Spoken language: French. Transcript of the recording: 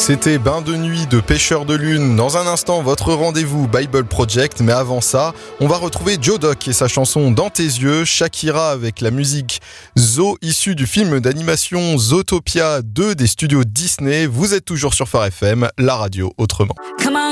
C'était Bain de nuit de Pêcheur de lune. Dans un instant, votre rendez-vous Bible Project. Mais avant ça, on va retrouver Joe Doc et sa chanson Dans tes yeux, Shakira avec la musique Zo issue du film d'animation Zootopia 2 des studios Disney. Vous êtes toujours sur Phare FM, la radio autrement.